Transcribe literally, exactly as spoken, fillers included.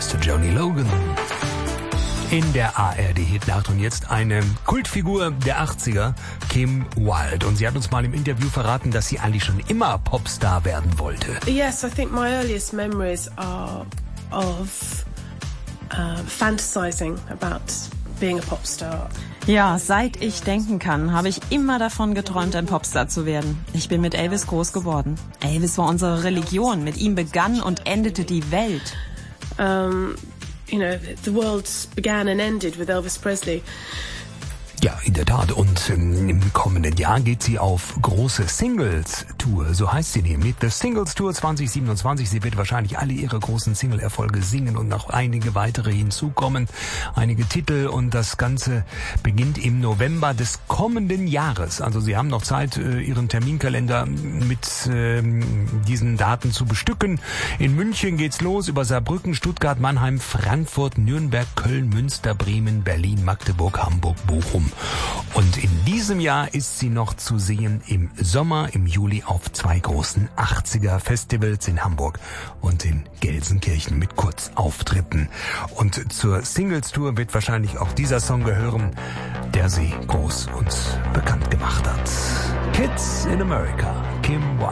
Mister Johnny Logan. In der A R D-Hitnacht und jetzt eine Kultfigur der achtziger, Kim Wilde. Und sie hat uns mal im Interview verraten, dass sie eigentlich schon immer Popstar werden wollte. Yes, I think my earliest memories are of uh, fantasizing about being a popstar. Ja, seit ich denken kann, habe ich immer davon geträumt, ein Popstar zu werden. Ich bin mit Elvis groß geworden. Elvis war unsere Religion. Mit ihm begann und endete die Welt. Um, you know, the world began and ended with Elvis Presley. Ja, in der Tat. Und ähm, im kommenden Jahr geht sie auf große Singles-Tour. So heißt sie nämlich. The Singles Tour zwanzig siebenundzwanzig. Sie wird wahrscheinlich alle ihre großen Single-Erfolge singen und noch einige weitere hinzukommen. Einige Titel und das Ganze beginnt im November des kommenden Jahres. Also Sie haben noch Zeit, Ihren Terminkalender mit ähm, diesen Daten zu bestücken. In München geht's los, über Saarbrücken, Stuttgart, Mannheim, Frankfurt, Nürnberg, Köln, Münster, Bremen, Berlin, Magdeburg, Hamburg, Bochum. Und in diesem Jahr ist sie noch zu sehen im Sommer, im Juli auf zwei großen achtziger-Festivals in Hamburg und in Gelsenkirchen mit Kurzauftritten. Und zur Singles-Tour wird wahrscheinlich auch dieser Song gehören, der sie groß und bekannt gemacht hat. Kids in America, Kim Wilde.